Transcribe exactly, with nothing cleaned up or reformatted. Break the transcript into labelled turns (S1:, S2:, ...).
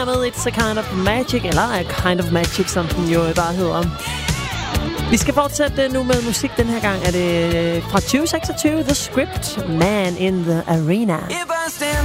S1: mere med It's a Kind of Magic, eller A Kind of Magic, som den jo bare hedder. Vi skal fortsætte nu med musik. Den her gang er det fra tyve seksogtyve, The Script, Man in the Arena.